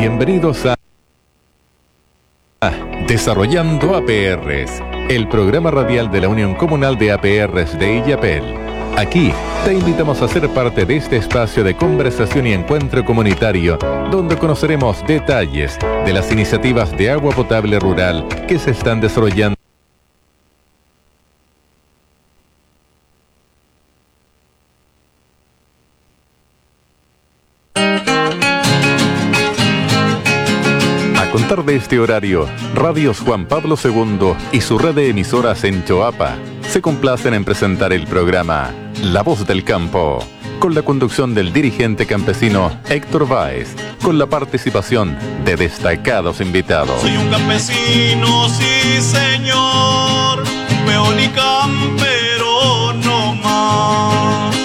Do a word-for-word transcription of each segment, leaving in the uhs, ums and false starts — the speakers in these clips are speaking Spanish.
Bienvenidos a Desarrollando A P Rs, el programa radial de la Unión Comunal de A P Rs de Illapel. Aquí te invitamos a ser parte de este espacio de conversación y encuentro comunitario, donde conoceremos detalles de las iniciativas de agua potable rural que se están desarrollando. Contar de este horario, Radios Juan Pablo segundo y su red de emisoras en Choapa se complacen en presentar el programa La Voz del Campo, con la conducción del dirigente campesino Héctor Báez, con la participación de destacados invitados. Soy un campesino, sí señor, peón y campero no más.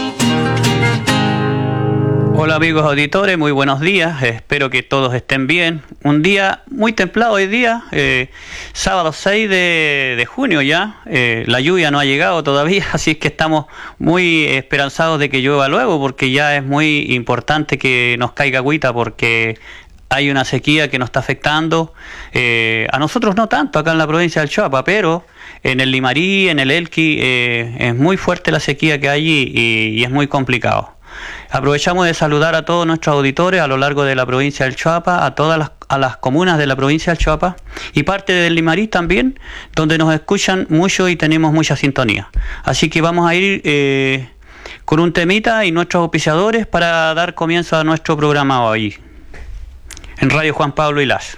Hola amigos auditores, muy buenos días, espero que todos estén bien. Un día muy templado hoy día, eh, sábado seis de junio ya, eh, la lluvia no ha llegado todavía, así es que estamos muy esperanzados de que llueva luego, porque ya es muy importante que nos caiga agüita, porque hay una sequía que nos está afectando, eh, a nosotros no tanto acá en la provincia del Choapa, pero en el Limarí, en el Elqui, eh, es muy fuerte la sequía que hay y, y es muy complicado. Aprovechamos de saludar a todos nuestros auditores a lo largo de la provincia del Choapa, a todas las, a las comunas de la provincia del Choapa y parte del Limarí también, donde nos escuchan mucho y tenemos mucha sintonía. Así que vamos a ir eh, con un temita y nuestros auspiciadores para dar comienzo a nuestro programa hoy en Radio Juan Pablo y Las.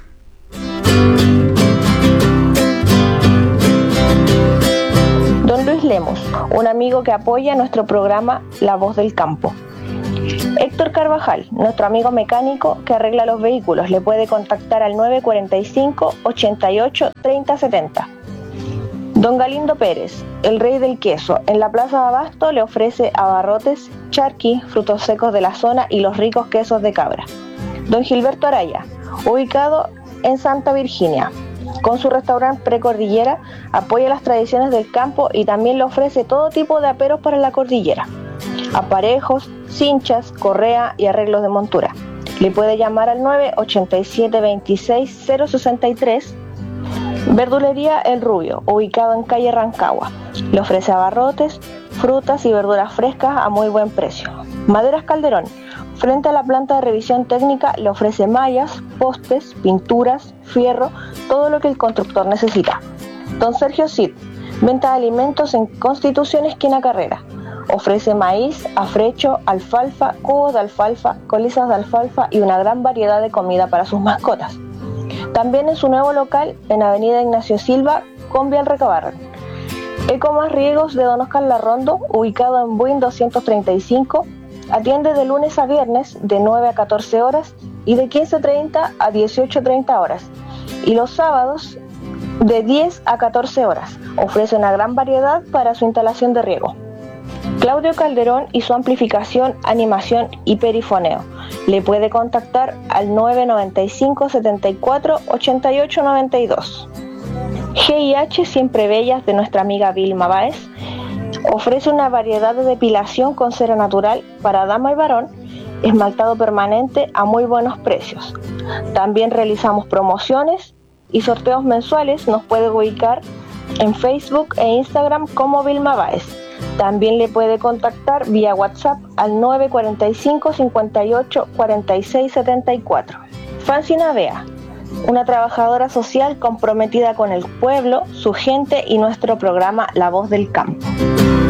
Don Luis Lemos, un amigo que apoya nuestro programa La Voz del Campo. Héctor Carvajal, nuestro amigo mecánico que arregla los vehículos, le puede contactar al nueve cuatro cinco, ochenta y ocho, treinta setenta. Don Galindo Pérez, el rey del queso, en la Plaza de Abasto le ofrece abarrotes, charqui, frutos secos de la zona y los ricos quesos de cabra. Don Gilberto Araya, ubicado en Santa Virginia, con su restaurante Precordillera, apoya las tradiciones del campo y también le ofrece todo tipo de aperos para la cordillera: aparejos, cinchas, correa y arreglos de montura. Le puede llamar al nueve ochenta y siete, veintiséis, cero sesenta y tres. Verdulería El Rubio, ubicado en calle Rancagua, le ofrece abarrotes, frutas y verduras frescas a muy buen precio. Maderas Calderón, frente a la planta de revisión técnica, le ofrece mallas, postes, pinturas, fierro, todo lo que el constructor necesita. Don Sergio Cid, venta de alimentos en Constitución esquina Carrera. Ofrece maíz, afrecho, alfalfa, cubos de alfalfa, colizas de alfalfa y una gran variedad de comida para sus mascotas. También en su nuevo local, en Avenida Ignacio Silva, con Vial Recabarren. Ecomas Riegos de Don Oscar Larrondo, ubicado en Buin doscientos treinta y cinco, atiende de lunes a viernes de nueve a catorce horas y de quince treinta a dieciocho treinta horas. Y los sábados de diez a catorce horas. Ofrece una gran variedad para su instalación de riego. Claudio Calderón y su amplificación, animación y perifoneo. Le puede contactar al nueve noventa y cinco, setenta y cuatro, ochenta y ocho noventa y dos. G I H Siempre Bellas de nuestra amiga Vilma Báez ofrece una variedad de depilación con cera natural para dama y varón, esmaltado permanente a muy buenos precios. También realizamos promociones y sorteos mensuales. Nos puede ubicar en Facebook e Instagram como Vilma Báez. También le puede contactar vía WhatsApp al nueve cuatro cinco, cincuenta y ocho, cuarenta y seis setenta y cuatro. Francina Bea, una trabajadora social comprometida con el pueblo, su gente y nuestro programa La Voz del Campo.